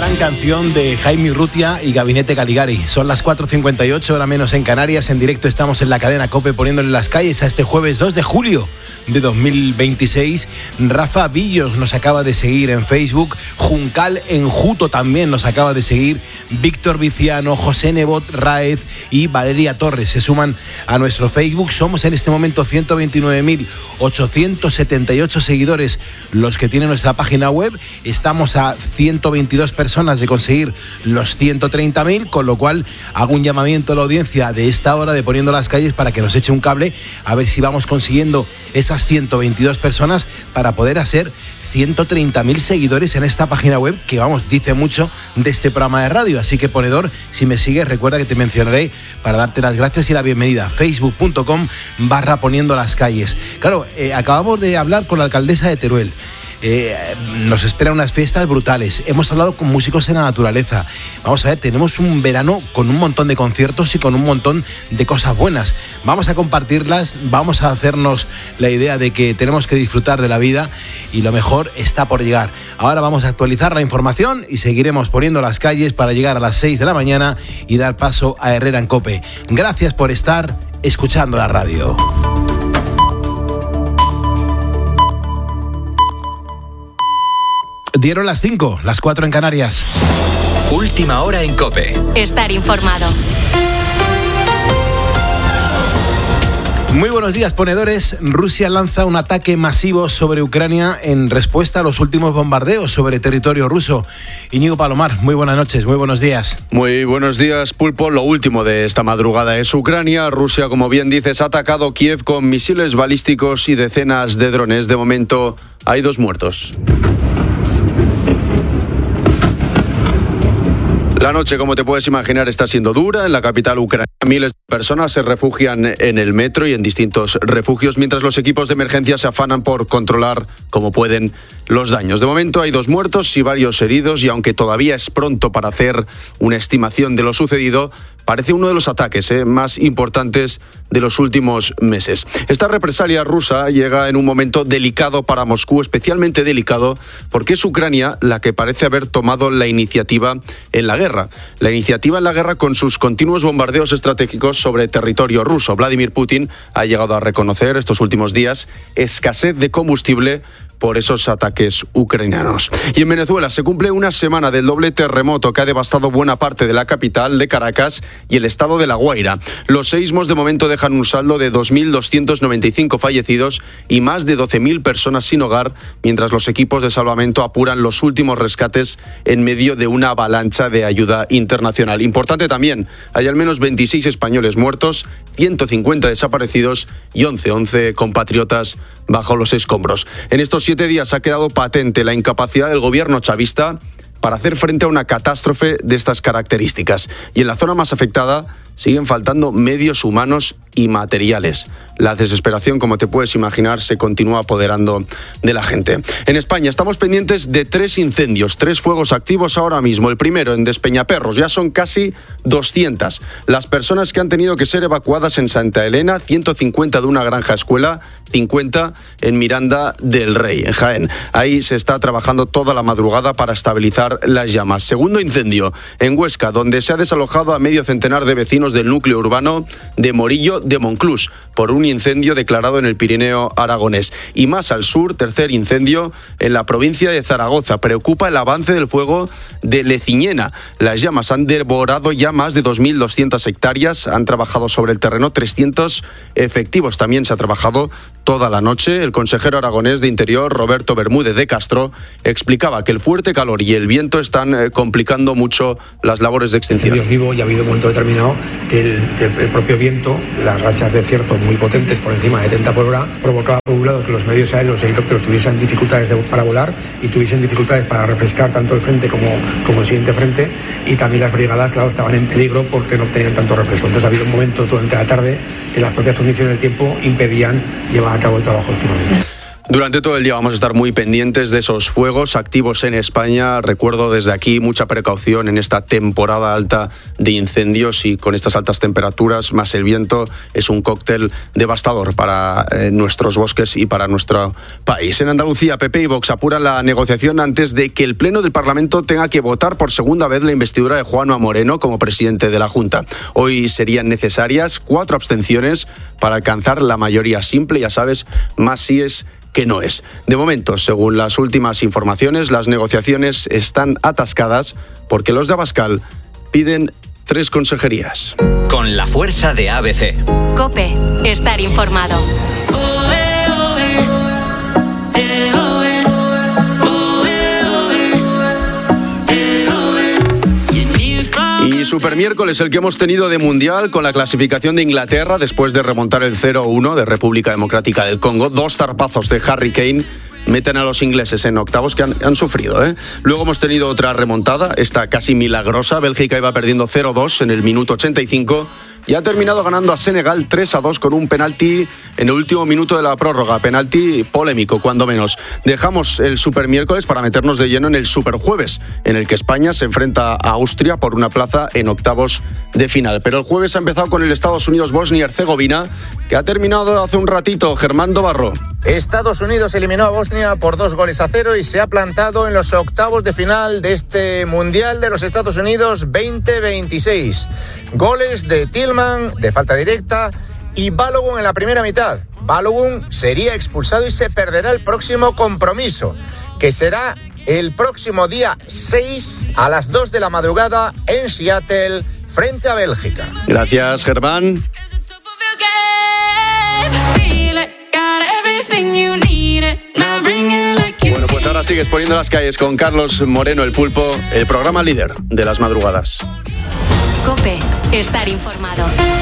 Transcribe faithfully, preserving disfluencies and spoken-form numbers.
gran canción de Jaime Urrutia y Gabinete Caligari. Son las cuatro cincuenta y ocho, hora menos en Canarias. En directo estamos en la cadena COPE poniéndole las calles a este jueves dos de julio de dos mil veintiséis. Rafa Villos nos acaba de seguir en Facebook. Juncal Enjuto también nos acaba de seguir. Víctor Viciano, José Nebot Raez y Valeria Torres se suman a nuestro Facebook. Somos en este momento ciento veintinueve mil ochocientos setenta y ocho seguidores los que tienen nuestra página web. Estamos a ciento veintidós personas de conseguir los ciento treinta mil, con lo cual hago un llamamiento a la audiencia de esta hora de Poniendo las Calles para que nos eche un cable a ver si vamos consiguiendo esas ciento veintidós personas para poder hacer ciento treinta mil seguidores en esta página web que, vamos, dice mucho de este programa de radio. Así que, ponedor, si me sigues, recuerda que te mencionaré para darte las gracias y la bienvenida. facebook.com barra Poniendo las Calles. Claro, eh, acabamos de hablar con la alcaldesa de Teruel. Eh, nos esperan unas fiestas brutales. Hemos hablado con músicos en la naturaleza. Vamos a ver, tenemos un verano con un montón de conciertos y con un montón de cosas buenas. Vamos a compartirlas, vamos a hacernos la idea de que tenemos que disfrutar de la vida y lo mejor está por llegar. Ahora vamos a actualizar la información y seguiremos poniendo las calles para llegar a las seis de la mañana y dar paso a Herrera en COPE. Gracias por estar escuchando la radio. Dieron las cinco, las cuatro en Canarias. Última hora en COPE. Estar informado. Muy buenos días, ponedores. Rusia lanza un ataque masivo sobre Ucrania en respuesta a los últimos bombardeos sobre territorio ruso. Íñigo Palomar, muy buenas noches, muy buenos días. Muy buenos días, Pulpo. Lo último de esta madrugada es Ucrania. Rusia, como bien dices, ha atacado Kiev con misiles balísticos y decenas de drones. De momento hay dos muertos. La noche, como te puedes imaginar, está siendo dura. En la capital ucraniana, miles de personas se refugian en el metro y en distintos refugios, mientras los equipos de emergencia se afanan por controlar como pueden los daños. De momento hay dos muertos y varios heridos, y aunque todavía es pronto para hacer una estimación de lo sucedido, parece uno de los ataques eh, más importantes de los últimos meses. Esta represalia rusa llega en un momento delicado para Moscú, especialmente delicado porque es Ucrania la que parece haber tomado la iniciativa en la guerra. La iniciativa en la guerra con sus continuos bombardeos estratégicos sobre territorio ruso. Vladimir Putin ha llegado a reconocer estos últimos días escasez de combustible por esos ataques ucranianos. Y en Venezuela se cumple una semana del doble terremoto que ha devastado buena parte de la capital, de Caracas, y el estado de La Guaira. Los seísmos de momento dejan un saldo de dos mil doscientos noventa y cinco fallecidos y más de doce mil personas sin hogar, mientras los equipos de salvamento apuran los últimos rescates en medio de una avalancha de ayuda internacional. Importante también, hay al menos veintiséis españoles muertos, ciento cincuenta desaparecidos y once, once compatriotas bajo los escombros. En estos siete días ha quedado patente la incapacidad del gobierno chavista para hacer frente a una catástrofe de estas características. Y en la zona más afectada siguen faltando medios humanos y materiales. La desesperación, como te puedes imaginar, se continúa apoderando de la gente. En España estamos pendientes de tres incendios, tres fuegos activos ahora mismo. El primero en Despeñaperros, ya son casi doscientas las personas que han tenido que ser evacuadas en Santa Elena, ciento cincuenta de una granja escuela, cincuenta en Miranda del Rey, en Jaén. Ahí se está trabajando toda la madrugada para estabilizar las llamas. Segundo incendio en Huesca, donde se ha desalojado a medio centenar de vecinos del núcleo urbano de Morillo de Monclús por un incendio declarado en el Pirineo aragonés. Y más al sur, tercer incendio en la provincia de Zaragoza. Preocupa el avance del fuego de Leciñena. Las llamas han devorado ya más de dos mil doscientas hectáreas. Han trabajado sobre el terreno trescientos efectivos. También se ha trabajado toda la noche. El consejero aragonés de Interior, Roberto Bermúdez de Castro, explicaba que el fuerte calor y el viento están eh, complicando mucho las labores de extinción. Dios vivo, y ha habido un momento determinado que el, que el propio viento, las rachas de cierzo muy potentes por encima de treinta por hora, provocaba por un lado que los medios aéreos, los helicópteros, tuviesen dificultades de, para volar y tuviesen dificultades para refrescar tanto el frente como, como el siguiente frente, y también las brigadas, claro, estaban en peligro porque no tenían tanto refresco. Entonces ha habido momentos durante la tarde que las propias condiciones del tiempo impedían llevar a cabo el trabajo últimamente. Durante todo el día vamos a estar muy pendientes de esos fuegos activos en España. Recuerdo desde aquí mucha precaución en esta temporada alta de incendios, y con estas altas temperaturas más el viento es un cóctel devastador para eh, nuestros bosques y para nuestro país. En Andalucía, P P y Vox apuran la negociación antes de que el Pleno del Parlamento tenga que votar por segunda vez la investidura de Juanma Moreno como presidente de la Junta. Hoy serían necesarias cuatro abstenciones para alcanzar la mayoría simple, ya sabes, más síes que no es. De momento, según las últimas informaciones, las negociaciones están atascadas porque los de Abascal piden tres consejerías. Con la fuerza de A B C. COPE, estar informado. Y super miércoles el que hemos tenido de Mundial, con la clasificación de Inglaterra después de remontar el cero uno de República Democrática del Congo. Dos zarpazos de Harry Kane meten a los ingleses en octavos, que han, han sufrido, ¿eh? Luego hemos tenido otra remontada, esta casi milagrosa. Bélgica iba perdiendo cero dos en el minuto ochenta y cinco y ha terminado ganando a Senegal tres a dos con un penalti en el último minuto de la prórroga. Penalti polémico, cuando menos. Dejamos el super miércoles para meternos de lleno en el super jueves, en el que España se enfrenta a Austria por una plaza en octavos de final. Pero el jueves ha empezado con el Estados Unidos-Bosnia y Herzegovina, que ha terminado hace un ratito. Germán Dobarro. Estados Unidos eliminó a Bosnia por dos goles a cero y se ha plantado en los octavos de final de este Mundial de los Estados Unidos veinte veintiséis. Goles de Tillman, de falta directa, y Balogun en la primera mitad. Balogun sería expulsado y se perderá el próximo compromiso, que será el próximo día seis a las dos de la madrugada en Seattle, frente a Bélgica. Gracias, Germán. Bueno, pues ahora sigues poniendo las calles con Carlos Moreno, el Pulpo, el programa líder de las madrugadas. COPE, estar informado.